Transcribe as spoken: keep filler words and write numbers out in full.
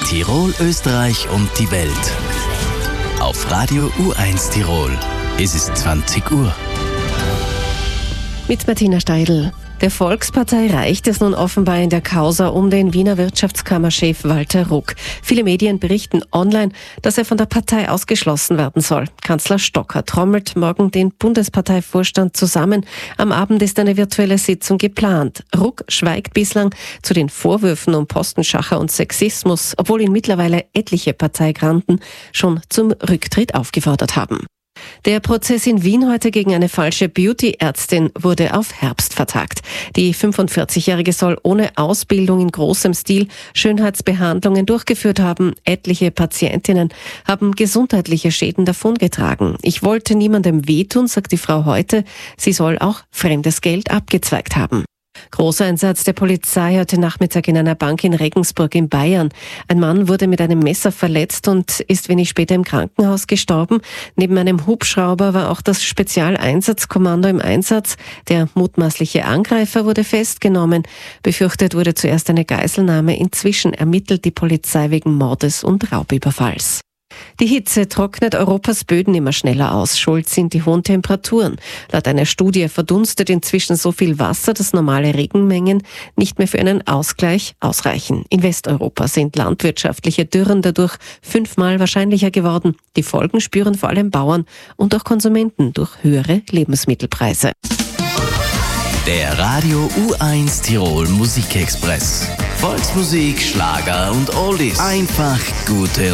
Tirol, Österreich und die Welt. Auf Radio U eins Tirol. Es ist zwanzig Uhr. Mit Martina Steidl. Der Volkspartei reicht es nun offenbar in der Causa um den Wiener Wirtschaftskammerchef Walter Ruck. Viele Medien berichten online, dass er von der Partei ausgeschlossen werden soll. Kanzler Stocker trommelt morgen den Bundesparteivorstand zusammen. Am Abend ist eine virtuelle Sitzung geplant. Ruck schweigt bislang zu den Vorwürfen um Postenschacher und Sexismus, obwohl ihn mittlerweile etliche Parteigranten schon zum Rücktritt aufgefordert haben. Der Prozess in Wien heute gegen eine falsche Beauty-Ärztin wurde auf Herbst vertagt. Die fünfundvierzigjährige soll ohne Ausbildung in großem Stil Schönheitsbehandlungen durchgeführt haben. Etliche Patientinnen haben gesundheitliche Schäden davongetragen. Ich wollte niemandem wehtun, sagt die Frau heute. Sie soll auch fremdes Geld abgezweigt haben. Großer Einsatz der Polizei heute Nachmittag in einer Bank in Regensburg in Bayern. Ein Mann wurde mit einem Messer verletzt und ist wenig später im Krankenhaus gestorben. Neben einem Hubschrauber war auch das Spezialeinsatzkommando im Einsatz. Der mutmaßliche Angreifer wurde festgenommen. Befürchtet wurde zuerst eine Geiselnahme. Inzwischen ermittelt die Polizei wegen Mordes und Raubüberfalls. Die Hitze trocknet Europas Böden immer schneller aus. Schuld sind die hohen Temperaturen. Laut einer Studie verdunstet inzwischen so viel Wasser, dass normale Regenmengen nicht mehr für einen Ausgleich ausreichen. In Westeuropa sind landwirtschaftliche Dürren dadurch fünfmal wahrscheinlicher geworden. Die Folgen spüren vor allem Bauern und auch Konsumenten durch höhere Lebensmittelpreise. Der Radio U eins Tirol Musikexpress. Volksmusik, Schlager und Oldies. Einfach gute